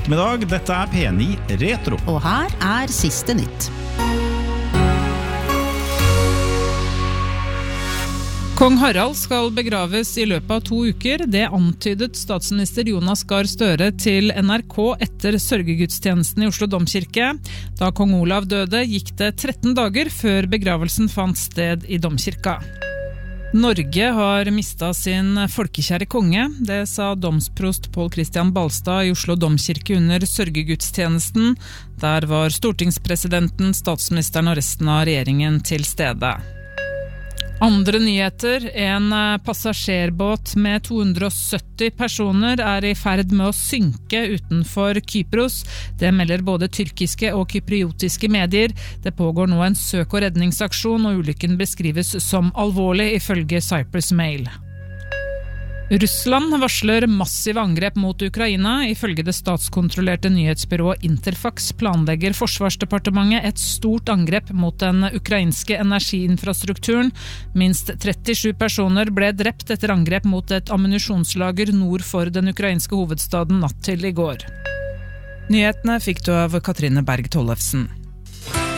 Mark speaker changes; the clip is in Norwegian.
Speaker 1: ettermiddag. Dette P9 Retro.
Speaker 2: Og her siste nytt.
Speaker 3: Kong Harald skal begraves I løpet av 2 uker. Det antydet statsminister Jonas Gahr Støre til NRK etter sørgegudstjenesten I Oslo Domkirke. Da kong Olav døde, gikk det 13 dager før begravelsen fant sted I Domkirka. Norge har mistet sin folkekjære konge. Det sa domsprost Pål Christian Balstad I Oslo Domkirke under sørgegudstjenesten. Der var stortingspresidenten, statsministeren og resten av regjeringen til stede. Andre nyheter, en passasjerbåt med 270 personer I ferd med å synke utenfor Kypros. Det melder både tyrkiske og kypriotiske medier. Det pågår nå en søk- og redningsaksjon, og ulykken beskrives som alvorlig ifølge Cyprus Mail. Russland varsler massive angrep mot Ukraina. Ifølge det statskontrollerte nyhetsbyrået Interfax planlegger Forsvarsdepartementet et stort angrep mot den ukrainske energiinfrastrukturen. Minst 37 personer ble drept etter angrep mot et ammunisjonslager nord for den ukrainske hovedstaden natt til I går. Nyhetene fikk du av Katrine Berg Tollefsen.